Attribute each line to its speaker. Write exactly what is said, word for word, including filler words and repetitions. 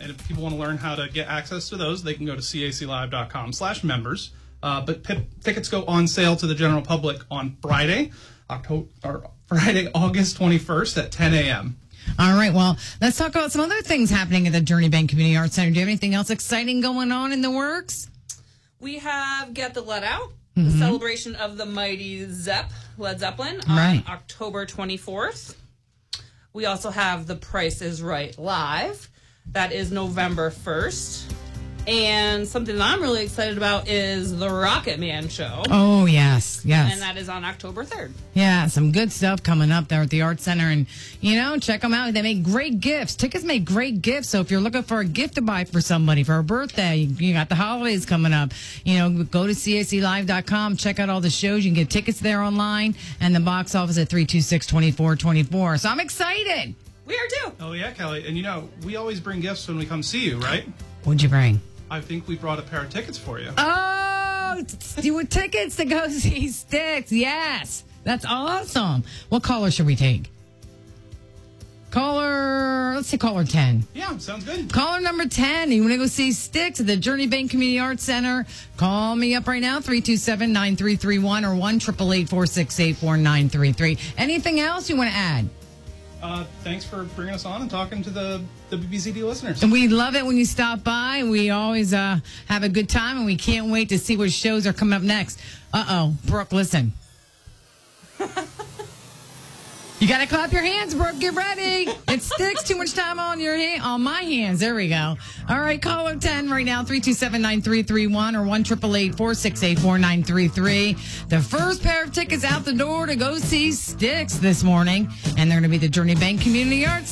Speaker 1: and if people want to learn how to get access to those, they can go to caclive.com slash members. Uh, but p- tickets go on sale to the general public on Friday, October, or Friday, August twenty-first at ten a.m.
Speaker 2: All right, well, let's talk about some other things happening at the Journey Bank Community Arts Center. Do you have anything else exciting going on in the works?
Speaker 3: We have Get the Let Out,
Speaker 2: mm-hmm.
Speaker 3: the celebration of the mighty Zepp, Led Zeppelin, on
Speaker 2: right.
Speaker 3: October twenty-fourth. We also have The Price is Right Live. That is November first. And something that I'm really excited about is the Rocket Man Show.
Speaker 2: Oh, yes, yes.
Speaker 3: And that is on October third.
Speaker 2: Yeah, some good stuff coming up there at the Arts Center. And, you know, check them out. They make great gifts. Tickets make great gifts. So if you're looking for a gift to buy for somebody for a birthday, you got the holidays coming up, you know, go to C A C live dot com. Check out all the shows. You can get tickets there online. And the box office at three two six, two four two four. So I'm excited.
Speaker 3: We are too.
Speaker 1: Oh, yeah, Kelly. And, you know, we always bring gifts when we come see you, right?
Speaker 2: What'd you bring?
Speaker 1: I think we brought a pair of tickets for you.
Speaker 2: Oh, you were tickets to go see Styx. Yes. That's awesome. What caller should we take? Caller, let's say caller ten.
Speaker 1: Yeah, sounds good.
Speaker 2: Caller number ten. You want to go see Styx at the Journey Bank Community Arts Center? Call me up right now, three two seven, nine three three one or one eight eight eight, four six eight, four nine three three. Anything else you want to add?
Speaker 1: Uh, thanks for bringing us on and talking to the, the B B Z D listeners.
Speaker 2: And we love it when you stop by. We always uh, have a good time, and we can't wait to see what shows are coming up next. Uh-oh. Brooke, listen. You got to clap your hands, Brooke. Get ready. It sticks too much time on your hand, on my hands. There we go. All right, caller ten right now, three two seven, nine three three one or one eight eight eight, four six eight, four nine three three. The first pair of tickets out the door to go see Styx this morning, and they're going to be the Journey Bank Community Arts